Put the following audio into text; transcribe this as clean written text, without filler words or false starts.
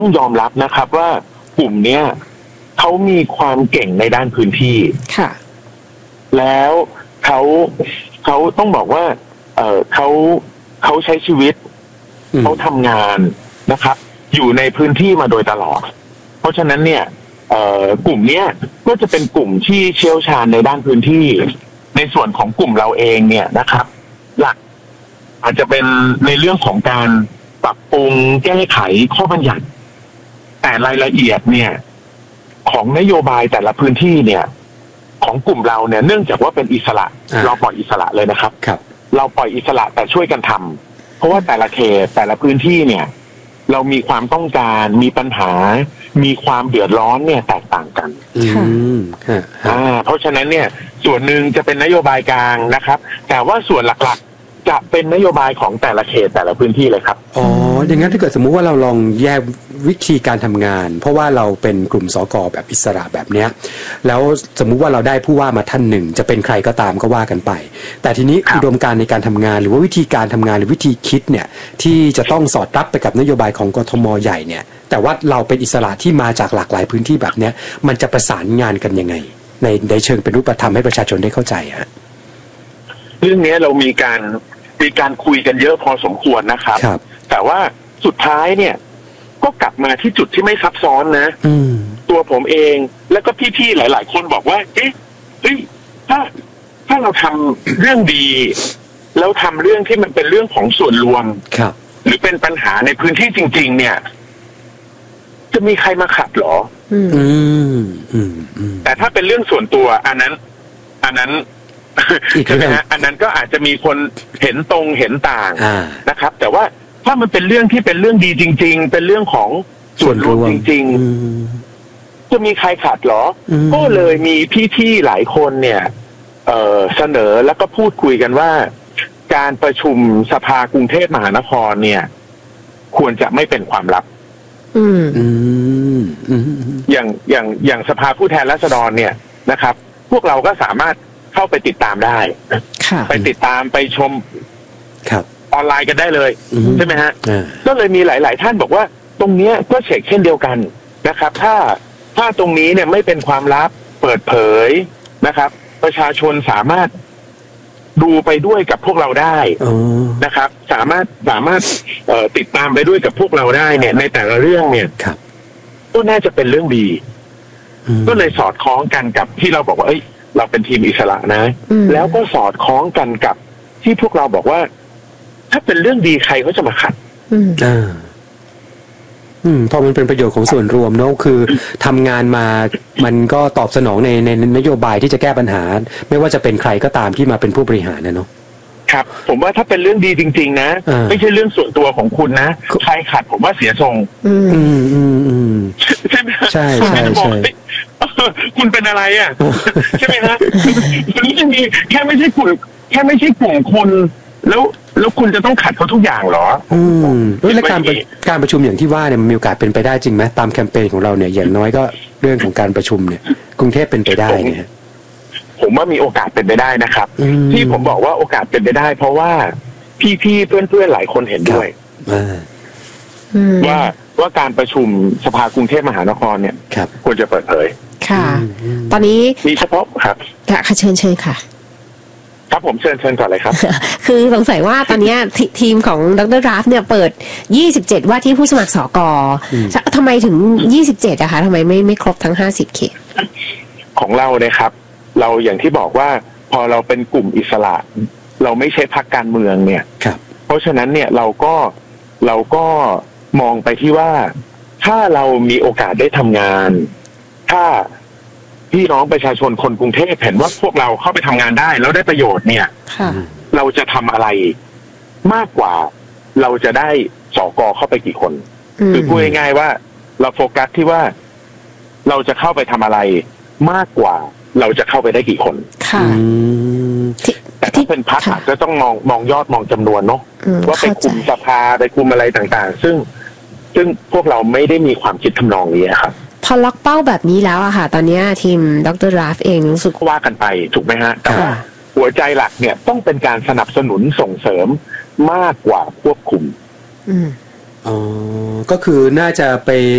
ต้องยอมรับนะครับว่ากลุ่มเนี้ยเขามีความเก่งในด้านพื้นที่ค่ะแล้วเขาต้องบอกว่าเขาใช้ชีวิตเขาทำงานนะครับอยู่ในพื้นที่มาโดยตลอดเพราะฉะนั้นเนี่ยกลุ่มเนี้ยก็จะเป็นกลุ่มที่เชี่ยวชาญในด้านพื้นที่ในส่วนของกลุ่มเราเองเนี่ยนะครับหลักอาจจะเป็นในเรื่องของการปรับปรุงแก้ไขข้อบัญญัติแต่รายละเอียดเนี่ยของนโยบายแต่ละพื้นที่เนี่ยของกลุ่มเราเนี่ยเนื่องจากว่าเป็นอิสระเราปล่อยอิสระเลยนะครับเราปล่อยอิสระแต่ช่วยกันทำเพราะว่าแต่ละเขตแต่ละพื้นที่เนี่ยเรามีความต้องการมีปัญหามีความเดือดร้อนเนี่ยแตกต่างกันเพราะฉะนั้นเนี่ยส่วนหนึ่งจะเป็นนโยบายกลางนะครับแต่ว่าส่วนหลักๆจะเป็นนโยบายของแต่ละเขตแต่ละพื้นที่เลยครับอ๋ออย่างนั้นถ้าเกิดสมมุติว่าเราลองแยกวิธีการทำงานเพราะว่าเราเป็นกลุ่มสก.แบบอิสระแบบเนี้ยแล้วสมมุติว่าเราได้ผู้ว่ามาท่านหนึ่งจะเป็นใครก็ตามก็ว่ากันไปแต่ทีนี้อุดมการณ์ในการทำงานหรือว่าวิธีการทำงานหรือวิธีคิดเนี่ยที่จะต้องสอดรับไปกับนโยบายของกทม.ใหญ่เนี่ยแต่ว่าเราเป็นอิสระที่มาจากหลากหลายพื้นที่แบบเนี้ยมันจะประสานงานกันยังไงในเชิงเป็นรูปธรรมให้ประชาชนได้เข้าใจฮะเรื่องนี้เรามีการคุยกันเยอะพอสมควรนะครับแต่ว่าสุดท้ายเนี่ยก็กลับมาที่จุดที่ไม่ซับซ้อนนะตัวผมเองแล้วก็พี่ๆหลายๆคนบอกว่าเฮ้ยถ้าเราทำเรื่องดีแล้วทำเรื่องที่มันเป็นเรื่องของส่วนรวมหรือเป็นปัญหาในพื้นที่จริงๆเนี่ยจะมีใครมาขัดหรอแต่ถ้าเป็นเรื่องส่วนตัวอันนั้นใช่ไหมฮะอันนั้นก็อาจจะมีคนเห็นตรงเห็นต่างนะครับแต่ว่าถ้ามันเป็นเรื่องที่เป็นเรื่องดีจริงๆเป็นเรื่องของส่วนรวมจริงๆจะมีใครขัดหรอก็เลยมีพี่ๆหลายคนเนี่ยเสนอแล้วก็พูดคุยกันว่าการประชุมสภากรุงเทพมหานครเนี่ยควรจะไม่เป็นความลับอย่างสภาผู้แทนราษฎรเนี่ยนะครับพวกเราก็สามารถเข้าไปติดตามได้ไปติดตามไปชมออนไลน์กันได้เลยใช่ไหมฮะก็เลยมีหลายๆท่านบอกว่าตรงนี้ก็เช็คเช่นเดียวกันนะครับถ้าตรงนี้เนี่ยไม่เป็นความลับเปิดเผยนะครับประชาชนสามารถดูไปด้วยกับพวกเราได้นะครับสามารถติดตามไปด้วยกับพวกเราได้เนี่ยในแต่ละเรื่องเนี่ยก็น่าจะเป็นเรื่องดีก็เลยสอดคล้องกันกับที่เราบอกว่าเราเป็นทีมอิสระนะแล้วก็สอดคล้องกันกับที่พวกเราบอกว่าถ้าเป็นเรื่องดีใครเขาจะมาขัดพอมันเป็นประโยชน์ของส่วนรวมเนาะคือทำงานมามันก็ตอบสนองในนโยบายที่จะแก้ปัญหาไม่ว่าจะเป็นใครก็ตามที่มาเป็นผู้บริหารนะเนาะครับผมว่าถ้าเป็นเรื่องดีจริงๆนะไม่ใช่เรื่องส่วนตัวของคุณนะใครขัดผมว่าเสียทรงใช่ไหมใช่ใช่ใช่คุณเป็นอะไรอ่ะใช่ไหมฮะมันไม่มีแค่ไม่ใช่กลุ่มคนแล้วคุณจะต้องขัดเขาทุกอย่างเหรอแล้วการประชุมอย่างที่ว่าเนี่ยมันมีโอกาสเป็นไปได้จริงไหมตามแคมเปญของเราเนี่ยอย่างน้อยก็เรื่องของการประชุมเนี่ยกรุงเทพเป็นไปได้เนี่ยผมว่ามีโอกาสเป็นไปได้นะครับที่ผมบอกว่าโอกาสเป็นไปได้เพราะว่าพี่ๆเพื่อนๆหลายคนเห็นด้วยว่าการประชุมสภากรุงเทพมหานครเนี่ยควรจะเปิดเผยค่ะตอนนี้มีเฉพาะครับค่ะเชิญค่ะครับผมเชิญก่อนเลยครับคือสงสัยว่าตอนนี้ทีมของดร.ราฟเนี่ยเปิด27ว่าที่ผู้สมัครสก.ทำไมถึง27อะคะทำไมไม่ครบทั้ง50เขตของเราเนี่ยครับเราอย่างที่บอกว่าพอเราเป็นกลุ่มอิสระเราไม่ใช่พรรคการเมืองเนี่ยเพราะฉะนั้นเนี่ยเราก็มองไปที่ว่าถ้าเรามีโอกาสได้ทำงานถ้าพี่น้องประชาชนคนกรุงเทพเห็นว่าพวกเราเข้าไปทำงานได้แล้วได้ประโยชน์เนี่ยเราจะทำอะไรมากกว่าเราจะได้สก.เข้าไปกี่คนคือพูดง่ายๆว่าเราโฟกัสที่ว่าเราจะเข้าไปทำอะไรมากกว่าเราจะเข้าไปได้กี่คนแต่ถ้าเป็นพรรคก็ต้องมองยอดมองจำนวนเนาะว่าไปคุมสภาไปคุมอะไรต่างๆซึ่งพวกเราไม่ได้มีความคิดทำนองนี้ครับพอล็อกเป้าแบบนี้แล้วอะค่ะตอนนี้ทีมดร.ราฟเองรู้สึกว่ากันไปถูกไหมฮะแต่ว่าหัวใจหลักเนี่ยต้องเป็นการสนับสนุนส่งเสริมมากกว่าควบคุมก็คือน่าจะไป